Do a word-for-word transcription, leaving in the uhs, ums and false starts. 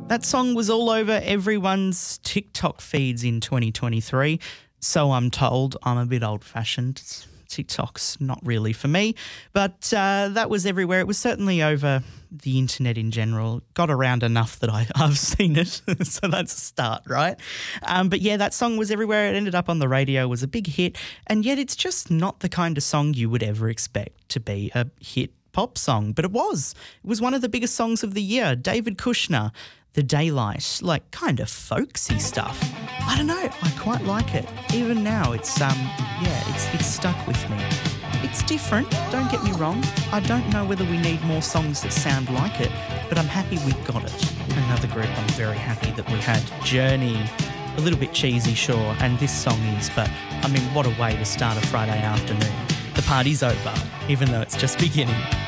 That song was all over everyone's TikTok feeds in twenty twenty-three. So I'm told. I'm a bit old-fashioned. TikTok's not really for me. But uh, that was everywhere. It was certainly over the internet in general. Got around enough that I, I've seen it. So that's a start, right? Um, but yeah, that song was everywhere. It ended up on the radio, was a big hit. And yet it's just not the kind of song you would ever expect to be a hit pop song. But it was. It was one of the biggest songs of the year. David Kushner, The Daylight, like kind of folksy stuff. I don't know, I quite like it. Even now, it's um, yeah, it's it's stuck with me. It's different, don't get me wrong. I don't know whether we need more songs that sound like it, but I'm happy we got it. Another group I'm very happy that we had. Journey, a little bit cheesy, sure, and this song is, but I mean, what a way to start a Friday afternoon. The party's over, even though it's just beginning.